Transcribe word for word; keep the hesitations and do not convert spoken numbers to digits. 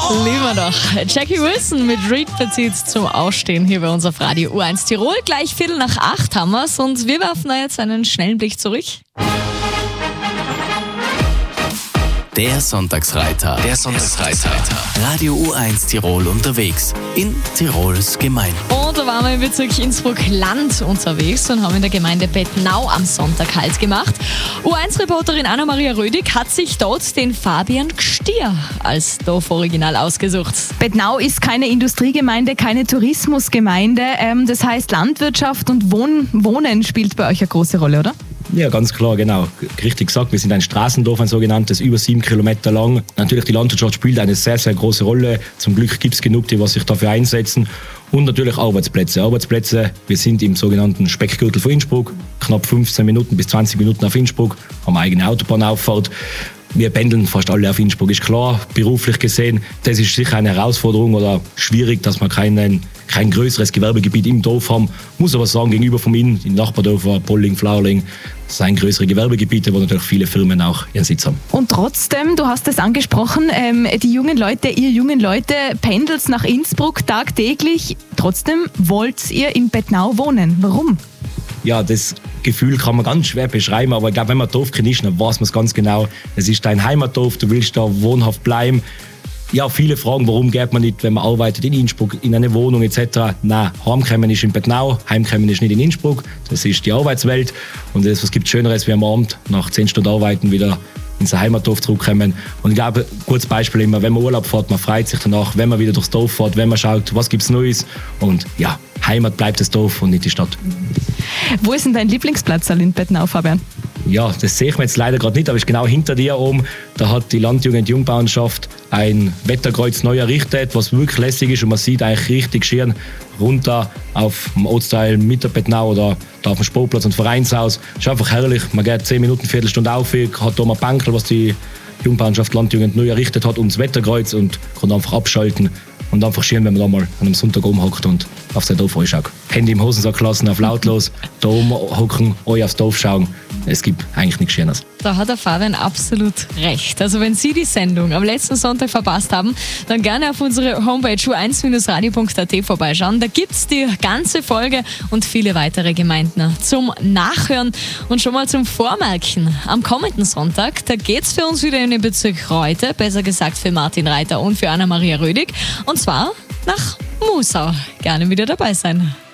Lieber noch. Jackie Wilson mit Reed bezieht zum Ausstehen hier bei uns auf Radio U eins Tirol. Gleich Viertel nach acht haben wir's und wir werfen da jetzt einen schnellen Blick zurück. Der Sonntagsreiter. Der Sonntagsreiter. Radio U eins Tirol unterwegs. In Tirols Gemeinden. Und da waren wir im Bezirk Innsbruck-Land unterwegs und haben in der Gemeinde Bettnau am Sonntag Halt gemacht. U eins Reporterin Anna-Maria Rödig hat sich dort den Fabian Gstier als Dorforiginal ausgesucht. Bettnau ist keine Industriegemeinde, keine Tourismusgemeinde. Ähm, das heißt, Landwirtschaft und Wohn- Wohnen spielt bei euch eine große Rolle, oder? Ja, ganz klar, genau. Richtig gesagt, wir sind ein Straßendorf, ein sogenanntes, über sieben Kilometer lang. Natürlich, die Landwirtschaft spielt eine sehr, sehr große Rolle. Zum Glück gibt es genug, die was sich dafür einsetzen. Und natürlich Arbeitsplätze. Arbeitsplätze, wir sind im sogenannten Speckgürtel von Innsbruck, knapp fünfzehn Minuten bis zwanzig Minuten auf Innsbruck, haben eine eigene Autobahnauffahrt. Wir pendeln fast alle auf Innsbruck, ist klar, beruflich gesehen. Das ist sicher eine Herausforderung oder schwierig, dass wir keinen, kein größeres Gewerbegebiet im Dorf haben. Muss aber sagen, gegenüber von Ihnen, die Nachbardörfer, Polling, Flauling, das sind größere Gewerbegebiete, wo natürlich viele Firmen auch ihren Sitz haben. Und trotzdem, du hast es angesprochen, ähm, die jungen Leute, ihr jungen Leute pendelt nach Innsbruck tagtäglich. Trotzdem wollt ihr in Bettnau wohnen. Warum? Ja, das Gefühl kann man ganz schwer beschreiben, aber ich glaube, wenn man Dorfkind ist, dann weiß man es ganz genau. Es ist dein Heimatdorf, du willst da wohnhaft bleiben. Ja, viele fragen, warum geht man nicht, wenn man arbeitet in Innsbruck, in eine Wohnung et cetera. Nein, heimkommen ist in Bettnau, heimkommen ist nicht in Innsbruck. Das ist die Arbeitswelt und es was gibt Schöneres, wie am Abend nach zehn Stunden Arbeiten wieder in sein Heimatdorf zurückkommen. Und ich glaube, ein kurzes Beispiel immer, wenn man Urlaub fährt, man freut sich danach, wenn man wieder durchs Dorf fährt, wenn man schaut, was gibt's Neues. Und ja, Heimat bleibt das Dorf und nicht die Stadt. Wo ist denn dein Lieblingsplatz in Bettnau, Fabian? Ja, das sehe ich mir jetzt leider gerade nicht, aber ist genau hinter dir oben. Da hat die Landjugend Jungbauernschaft ein Wetterkreuz neu errichtet, was wirklich lässig ist und man sieht eigentlich richtig schön runter auf dem Ortsteil mit der Bettnau oder da auf dem Sportplatz und Vereinshaus. Ist einfach herrlich. Man geht zehn Minuten, Viertelstunde auf, hat da mal Bankel, was die Jungbauernschaft Landjugend neu errichtet hat, ums Wetterkreuz und kann einfach abschalten. Und einfach schön, wenn man da mal an einem Sonntag rumhockt und auf sein Dorf schaut. Handy im Hosensack lassen, auf lautlos, da oben hocken, euch aufs Dorf schauen. Es gibt eigentlich nichts Schönes. Da hat der Fabian absolut recht. Also wenn Sie die Sendung am letzten Sonntag verpasst haben, dann gerne auf unsere Homepage u eins radio punkt a t vorbeischauen. Da gibt es die ganze Folge und viele weitere Gemeinden zum Nachhören und schon mal zum Vormerken. Am kommenden Sonntag, da geht es für uns wieder in den Bezirk Reute, besser gesagt für Martin Reiter und für Anna-Maria Rödig. Und zwar nach Musau. Gerne wieder dabei sein.